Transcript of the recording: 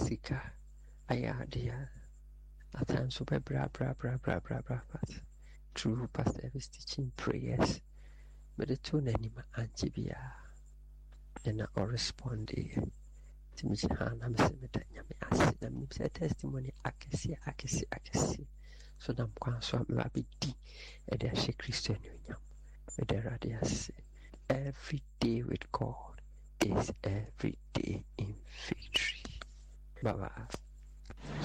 sika ayadea. At times so bra but through Pastor Eva's teaching prayers, but the two anima antibia and I respond to me. I'm saying testimony akesi. So nam kwan so am ba be di e de ahye Christian nyam. Me de radius. Every day with God is every day in victory. Bye bye.